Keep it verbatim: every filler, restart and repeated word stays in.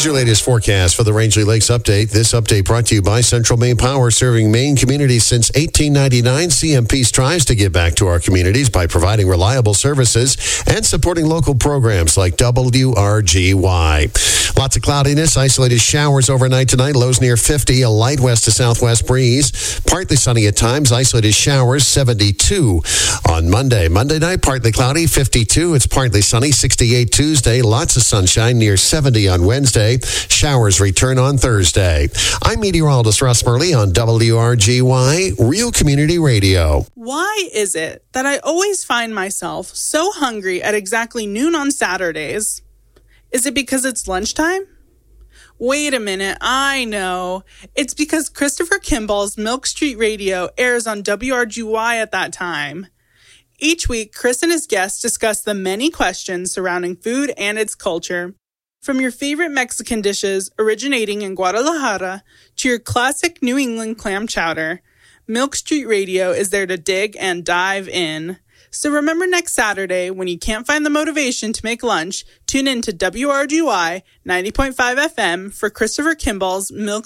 Here's your latest forecast for the Rangeley Lakes Update. This update brought to you by Central Maine Power, serving Maine communities since eighteen ninety-nine. C M P strives to give back to our communities by providing reliable services and supporting local programs like W R G Y. Lots of cloudiness, isolated showers overnight tonight, lows near fifty, a light west to southwest breeze. Partly sunny at times, isolated showers, seventy-two on Monday. Monday night, partly cloudy, fifty-two. It's partly sunny, sixty-eight Tuesday. Lots of sunshine, near seventy on Wednesday. Showers return on Thursday. I'm meteorologist Russ Murley on W R G Y, Real Community Radio. Why is it that I always find myself so hungry at exactly noon on Saturdays? Is it because it's lunchtime? Wait a minute, I know. It's because Christopher Kimball's Milk Street Radio airs on W R G Y at that time. Each week, Chris and his guests discuss the many questions surrounding food and its culture. From your favorite Mexican dishes originating in Guadalajara to your classic New England clam chowder, Milk Street Radio is there to dig and dive in. So remember next Saturday, when you can't find the motivation to make lunch, tune in to W R G Y ninety point five F M for Christopher Kimball's Milk